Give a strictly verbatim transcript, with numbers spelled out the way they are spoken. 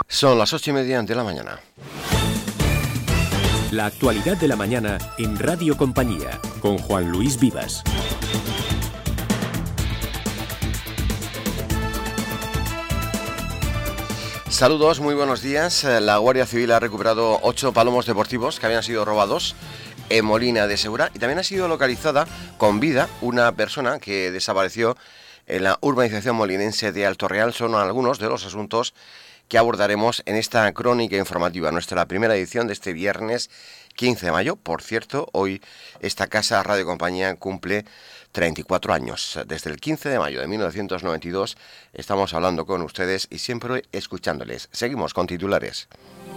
Son las ocho y media de la mañana. La actualidad de la mañana en Radio Compañía, con Juan Luis Vivas. Saludos, muy buenos días. La Guardia Civil ha recuperado ocho palomos deportivos que habían sido robados en Molina de Segura, y también ha sido localizada con vida una persona que desapareció en la urbanización molinense de Alto Real. Son algunos de los asuntos que abordaremos en esta crónica informativa, nuestra primera edición de este viernes quince de mayo. Por cierto, hoy esta casa Radio Compañía cumple treinta y cuatro años. Desde el quince de mayo de mil novecientos noventa y dos estamos hablando con ustedes y siempre escuchándoles. Seguimos con titulares.